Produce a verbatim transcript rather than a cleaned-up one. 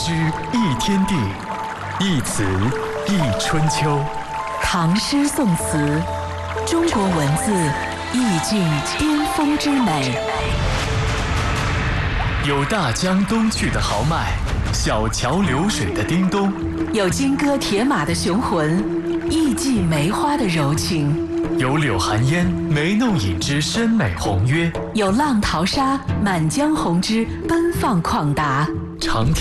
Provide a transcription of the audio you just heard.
之一天地，一词一春秋。 唐诗宋词，中国文字意境巅峰之美。 有大江东去的豪迈，小桥流水的叮咚， 有金戈铁马的雄浑，艺伎梅花的柔情。 有柳寒烟眉弄影之深美宏约， 有浪淘沙满江红之奔放旷达。 长